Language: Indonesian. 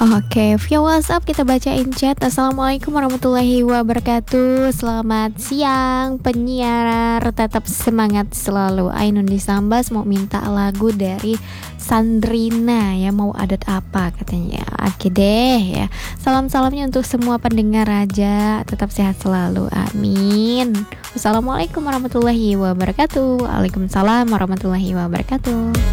Oke, via WhatsApp kita bacain chat. Assalamualaikum warahmatullahi wabarakatuh. Selamat siang penyiar, tetap semangat selalu. Ainun di Sambas mau minta lagu dari Sandrina ya, mau adat apa katanya. Oke deh ya. Salam-salamnya untuk semua pendengar Raja, tetap sehat selalu. Amin. Wassalamualaikum warahmatullahi wabarakatuh. Waalaikumsalam warahmatullahi wabarakatuh.